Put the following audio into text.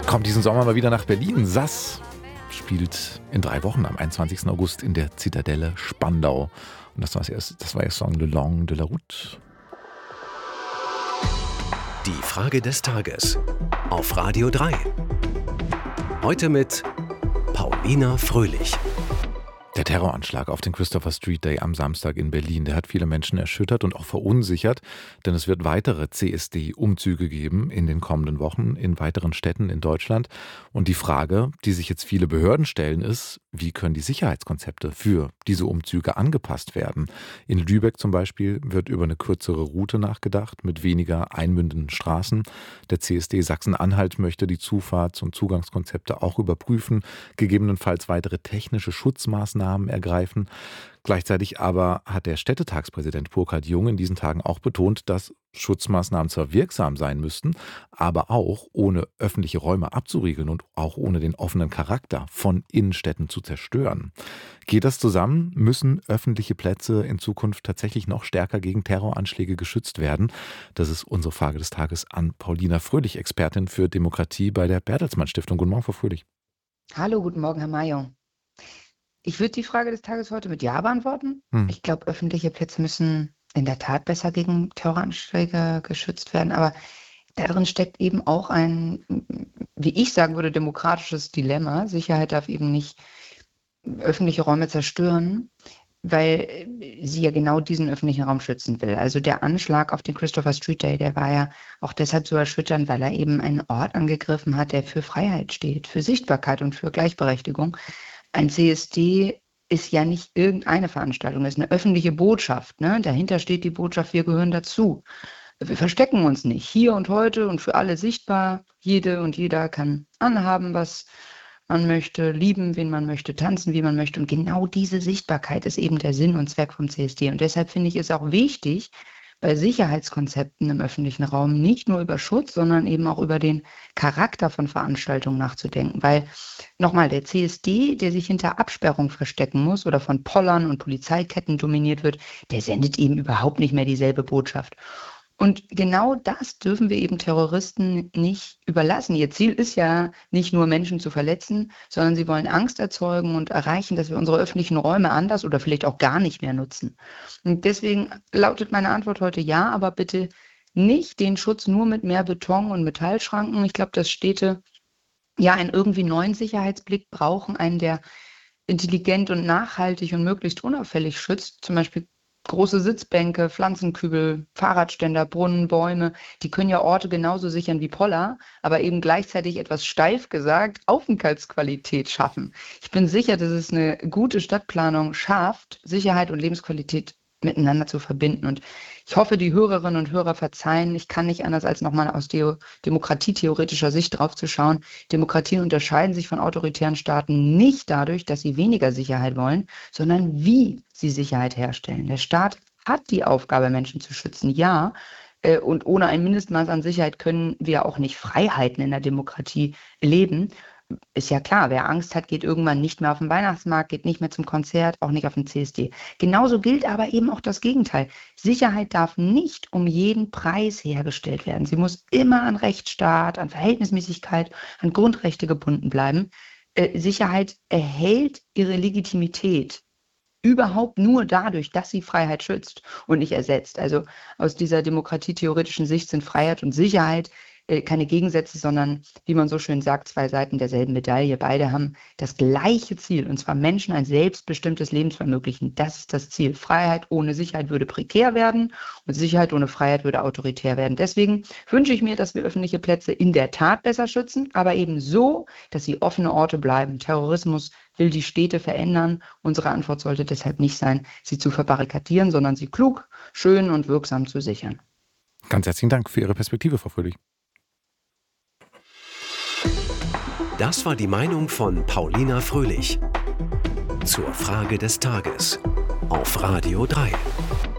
Kommt diesen Sommer mal wieder nach Berlin. Sass spielt in 3 Wochen am 21. August in der Zitadelle Spandau. Und das war ihr Song Le Long de la Route. Die Frage des Tages auf Radio 3. Heute mit Paulina Fröhlich. Der Terroranschlag auf den Christopher Street Day am Samstag in Berlin, der hat viele Menschen erschüttert und auch verunsichert, denn es wird weitere CSD-Umzüge geben in den kommenden Wochen in weiteren Städten in Deutschland. Und die Frage, die sich jetzt viele Behörden stellen, ist, wie können die Sicherheitskonzepte für diese Umzüge angepasst werden? In Lübeck zum Beispiel wird über eine kürzere Route nachgedacht mit weniger einmündenden Straßen. Der CSD Sachsen-Anhalt möchte die Zufahrts- und Zugangskonzepte auch überprüfen, gegebenenfalls weitere technische Schutzmaßnahmen ergreifen. Gleichzeitig aber hat der Städtetagspräsident Burkhard Jung in diesen Tagen auch betont, dass Schutzmaßnahmen zwar wirksam sein müssten, aber auch ohne öffentliche Räume abzuriegeln und auch ohne den offenen Charakter von Innenstädten zu zerstören. Geht das zusammen? Müssen öffentliche Plätze in Zukunft tatsächlich noch stärker gegen Terroranschläge geschützt werden? Das ist unsere Frage des Tages an Paulina Fröhlich, Expertin für Demokratie bei der Bertelsmann Stiftung. Guten Morgen, Frau Fröhlich. Hallo, guten Morgen, Herr Mayer. Ich würde die Frage des Tages heute mit Ja beantworten. Ich glaube, öffentliche Plätze müssen in der Tat besser gegen Terroranschläge geschützt werden. Aber darin steckt eben auch ein, wie ich sagen würde, demokratisches Dilemma. Sicherheit darf eben nicht öffentliche Räume zerstören, weil sie ja genau diesen öffentlichen Raum schützen will. Also der Anschlag auf den Christopher Street Day, der war ja auch deshalb so erschütternd, weil er eben einen Ort angegriffen hat, der für Freiheit steht, für Sichtbarkeit und für Gleichberechtigung. Ein CSD ist ja nicht irgendeine Veranstaltung, es ist eine öffentliche Botschaft. Ne? Dahinter steht die Botschaft, wir gehören dazu. Wir verstecken uns nicht. Hier und heute und für alle sichtbar. Jede und jeder kann anhaben, was man möchte, lieben, wen man möchte, tanzen, wie man möchte. Und genau diese Sichtbarkeit ist eben der Sinn und Zweck vom CSD. Und deshalb finde ich es auch wichtig, bei Sicherheitskonzepten im öffentlichen Raum nicht nur über Schutz, sondern eben auch über den Charakter von Veranstaltungen nachzudenken. Weil, nochmal, der CSD, der sich hinter Absperrung verstecken muss oder von Pollern und Polizeiketten dominiert wird, der sendet eben überhaupt nicht mehr dieselbe Botschaft. Und genau das dürfen wir eben Terroristen nicht überlassen. Ihr Ziel ist ja nicht nur Menschen zu verletzen, sondern sie wollen Angst erzeugen und erreichen, dass wir unsere öffentlichen Räume anders oder vielleicht auch gar nicht mehr nutzen. Und deswegen lautet meine Antwort heute ja, aber bitte nicht den Schutz nur mit mehr Beton und Metallschranken. Ich glaube, dass Städte ja einen irgendwie neuen Sicherheitsblick brauchen, einen, der intelligent und nachhaltig und möglichst unauffällig schützt, zum Beispiel große Sitzbänke, Pflanzenkübel, Fahrradständer, Brunnen, Bäume, die können ja Orte genauso sichern wie Poller, aber eben gleichzeitig etwas steif gesagt Aufenthaltsqualität schaffen. Ich bin sicher, dass es eine gute Stadtplanung schafft, Sicherheit und Lebensqualität miteinander zu verbinden. Und ich hoffe, die Hörerinnen und Hörer verzeihen. Ich kann nicht anders, als nochmal aus demokratietheoretischer Sicht drauf zu schauen. Demokratien unterscheiden sich von autoritären Staaten nicht dadurch, dass sie weniger Sicherheit wollen, sondern wie sie Sicherheit herstellen. Der Staat hat die Aufgabe, Menschen zu schützen, ja. Und ohne ein Mindestmaß an Sicherheit können wir auch nicht Freiheiten in der Demokratie leben. Ist ja klar, wer Angst hat, geht irgendwann nicht mehr auf den Weihnachtsmarkt, geht nicht mehr zum Konzert, auch nicht auf den CSD. Genauso gilt aber eben auch das Gegenteil. Sicherheit darf nicht um jeden Preis hergestellt werden. Sie muss immer an Rechtsstaat, an Verhältnismäßigkeit, an Grundrechte gebunden bleiben. Sicherheit erhält ihre Legitimität überhaupt nur dadurch, dass sie Freiheit schützt und nicht ersetzt. Also aus dieser demokratietheoretischen Sicht sind Freiheit und Sicherheit keine Gegensätze, sondern, wie man so schön sagt, 2 Seiten derselben Medaille. Beide haben das gleiche Ziel, und zwar Menschen ein selbstbestimmtes Leben zu ermöglichen. Das ist das Ziel. Freiheit ohne Sicherheit würde prekär werden und Sicherheit ohne Freiheit würde autoritär werden. Deswegen wünsche ich mir, dass wir öffentliche Plätze in der Tat besser schützen, aber eben so, dass sie offene Orte bleiben. Terrorismus will die Städte verändern. Unsere Antwort sollte deshalb nicht sein, sie zu verbarrikadieren, sondern sie klug, schön und wirksam zu sichern. Ganz herzlichen Dank für Ihre Perspektive, Frau Fröhlich. Das war die Meinung von Paulina Fröhlich zur Frage des Tages auf Radio 3.